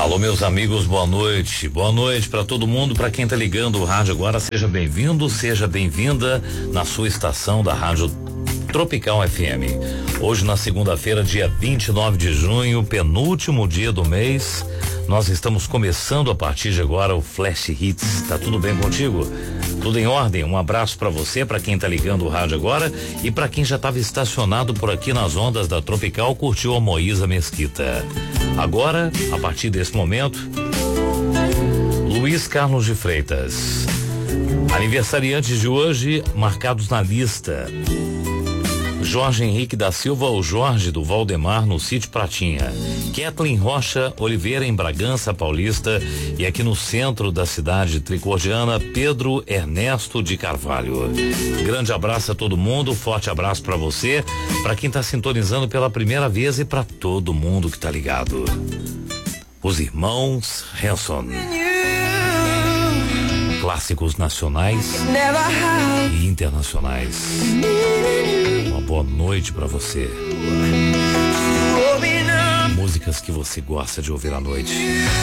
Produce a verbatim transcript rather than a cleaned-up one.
Alô, meus amigos, boa noite. Boa noite para todo mundo, para quem tá ligando o rádio agora, seja bem-vindo, seja bem-vinda na sua estação da Rádio Tropical F M. Hoje, na segunda-feira, dia vinte e nove de junho, penúltimo dia do mês, nós estamos começando a partir de agora o Flash Hits. Tá tudo bem contigo? Tudo em ordem? Um abraço para você, para quem tá ligando o rádio agora e para quem já estava estacionado por aqui nas ondas da Tropical, curtiu a Moísa Mesquita. Agora, a partir desse momento, Luiz Carlos de Freitas. Aniversariantes de hoje marcados na lista: Jorge Henrique da Silva, o Jorge do Valdemar, no Sítio Pratinha. Kathleen Rocha Oliveira, em Bragança Paulista. E aqui no centro da cidade tricordiana, Pedro Ernesto de Carvalho. Grande abraço a todo mundo, forte abraço para você, para quem tá sintonizando pela primeira vez e para todo mundo que tá ligado. Os irmãos Hanson. Clássicos nacionais e internacionais. Uma boa noite pra você. Músicas que você gosta de ouvir à noite.